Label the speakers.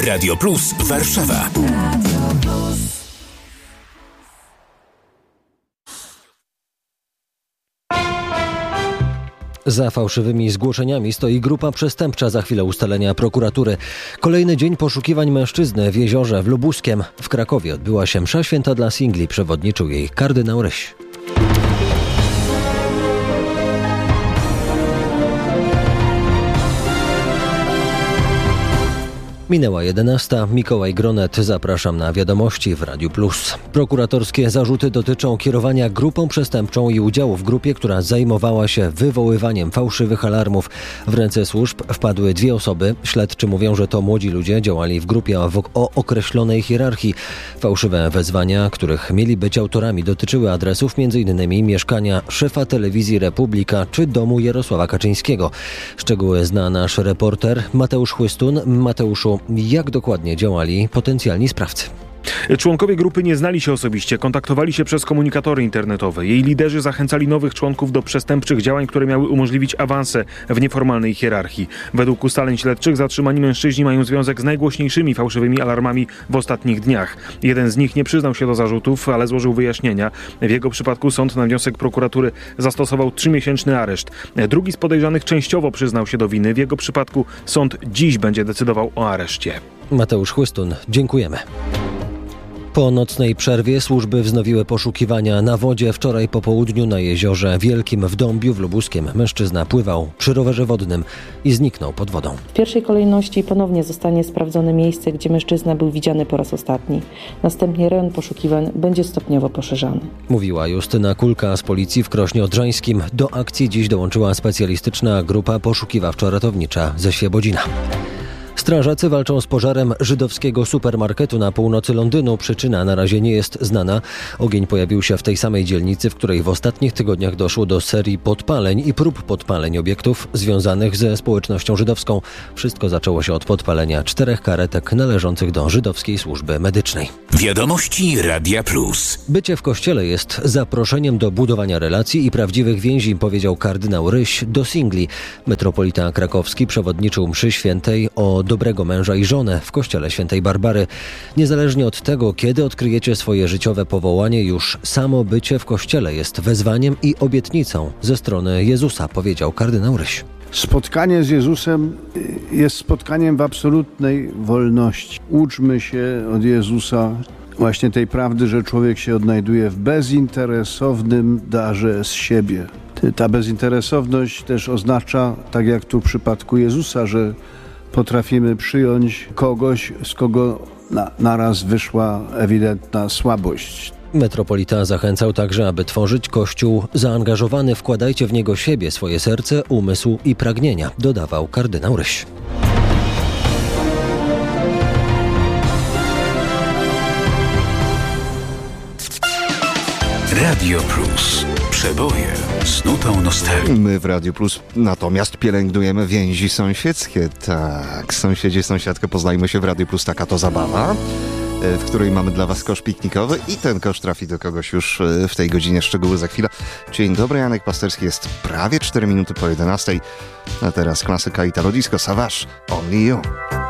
Speaker 1: Radio Plus Warszawa.
Speaker 2: Za fałszywymi zgłoszeniami stoi grupa przestępcza. Za chwilę ustalenia prokuratury. Kolejny dzień poszukiwań mężczyzny w jeziorze w Lubuskiem. W Krakowie odbyła się msza święta dla singli. Przewodniczył jej kardynał Ryś. Minęła 11. Mikołaj Gronet. Zapraszam na wiadomości w Radiu Plus. Prokuratorskie zarzuty dotyczą kierowania grupą przestępczą i udziału w grupie, która zajmowała się wywoływaniem fałszywych alarmów. W ręce służb wpadły 2 osoby. Śledczy mówią, że to młodzi ludzie działali w grupie o określonej hierarchii. Fałszywe wezwania, których mieli być autorami, dotyczyły adresów m.in. mieszkania szefa telewizji Republika czy domu Jarosława Kaczyńskiego. Szczegóły zna nasz reporter Mateusz Chłystun. Mateuszu, jak dokładnie działali potencjalni sprawcy?
Speaker 3: Członkowie grupy nie znali się osobiście, kontaktowali się przez komunikatory internetowe. Jej liderzy zachęcali nowych członków do przestępczych działań, które miały umożliwić awanse w nieformalnej hierarchii. Według ustaleń śledczych zatrzymani mężczyźni mają związek z najgłośniejszymi fałszywymi alarmami w ostatnich dniach. Jeden z nich nie przyznał się do zarzutów, ale złożył wyjaśnienia. W jego przypadku sąd na wniosek prokuratury zastosował 3-miesięczny areszt. Drugi z podejrzanych częściowo przyznał się do winy. W jego przypadku sąd dziś będzie decydował o areszcie.
Speaker 2: Mateusz Chłystun, dziękujemy. Po nocnej przerwie służby wznowiły poszukiwania na wodzie. Wczoraj po południu na jeziorze Wielkim w Dąbiu w Lubuskiem mężczyzna pływał przy rowerze wodnym i zniknął pod wodą.
Speaker 4: W pierwszej kolejności ponownie zostanie sprawdzone miejsce, gdzie mężczyzna był widziany po raz ostatni. Następnie rejon poszukiwań będzie stopniowo poszerzany.
Speaker 2: Mówiła Justyna Kulka z policji w Krośnie Odrzańskim. Do akcji dziś dołączyła specjalistyczna grupa poszukiwawczo-ratownicza ze Świebodzina. Strażacy walczą z pożarem żydowskiego supermarketu na północy Londynu. Przyczyna na razie nie jest znana. Ogień pojawił się w tej samej dzielnicy, w której w ostatnich tygodniach doszło do serii podpaleń i prób podpaleń obiektów związanych ze społecznością żydowską. Wszystko zaczęło się od podpalenia 4 karetek należących do żydowskiej służby medycznej.
Speaker 1: Wiadomości Radia Plus.
Speaker 2: Bycie w kościele jest zaproszeniem do budowania relacji i prawdziwych więzi, powiedział kardynał Ryś do singli. Metropolita krakowski przewodniczył mszy świętej o dobrego męża i żonę w kościele świętej Barbary. Niezależnie od tego, kiedy odkryjecie swoje życiowe powołanie, już samo bycie w kościele jest wezwaniem i obietnicą ze strony Jezusa, powiedział kardynał Ryś.
Speaker 5: Spotkanie z Jezusem jest spotkaniem w absolutnej wolności. Uczmy się od Jezusa właśnie tej prawdy, że człowiek się odnajduje w bezinteresownym darze z siebie. Ta bezinteresowność też oznacza, tak jak tu w przypadku Jezusa, że potrafimy przyjąć kogoś, z kogo naraz wyszła ewidentna słabość.
Speaker 2: Metropolita zachęcał także, aby tworzyć kościół zaangażowany. Wkładajcie w niego siebie, swoje serce, umysł i pragnienia, dodawał kardynał Ryś.
Speaker 1: Radio Plus. Przeboje z nutą nostalgii.
Speaker 6: My w Radiu Plus natomiast pielęgnujemy więzi sąsiedzkie. Tak, sąsiedzi, sąsiadkę, poznajmy się w Radiu Plus. Taka to zabawa, w której mamy dla Was kosz piknikowy i ten kosz trafi do kogoś już w tej godzinie. Szczegóły za chwilę. Dzień dobry, Janek Pasterski, jest prawie 4 minuty po 11. A teraz klasyka Italo Disco, Savage, Only You.